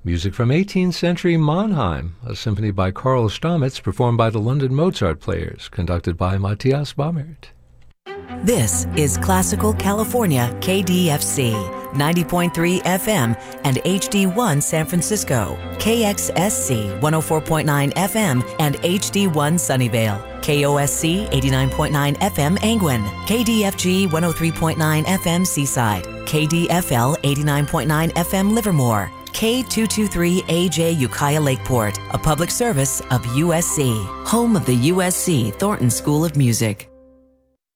Music from 18th century Mannheim, a symphony by Karl Stamitz performed by the London Mozart Players, conducted by Matthias Baumert. This is Classical California KDFC, 90.3 FM and HD1 San Francisco, KXSC 104.9 FM and HD1 Sunnyvale, KOSC 89.9 FM Angwin, KDFG 103.9 FM Seaside, KDFL 89.9 FM Livermore, K223AJ Ukiah Lakeport, a public service of USC, home of the USC Thornton School of Music.